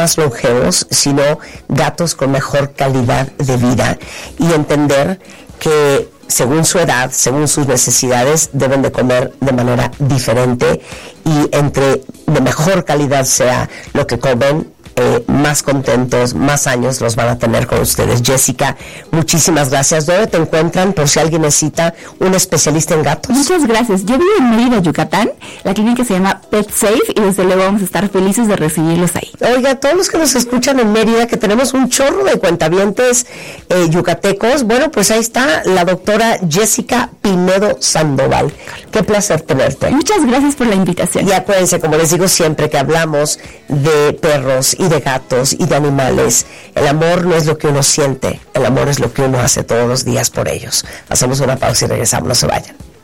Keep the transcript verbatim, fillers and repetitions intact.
más longevos, sino gatos con mejor calidad de vida, y entender que según su edad, según sus necesidades, deben de comer de manera diferente, y entre de mejor calidad sea lo que comen, eh, más contentos, más años los van a tener con ustedes. Jessica, muchísimas gracias. ¿Dónde te encuentran por si alguien necesita un especialista en gatos? Muchas gracias. Yo vivo en Mérida, Yucatán. La clínica se llama Pet Safe y desde luego vamos a estar felices de recibirlos ahí. Oiga, todos los que nos escuchan en Mérida, que tenemos un chorro de cuentavientes eh, yucatecos, bueno, pues ahí está la doctora Jessica Pinedo Sandoval. Qué placer tenerte. Muchas gracias por la invitación. Y acuérdense, como les digo siempre que hablamos de perros y de gatos y de animales, el amor no es lo que uno siente, el amor es lo que uno hace todos los días por ellos. Hacemos una pausa y regresamos, no se vayan.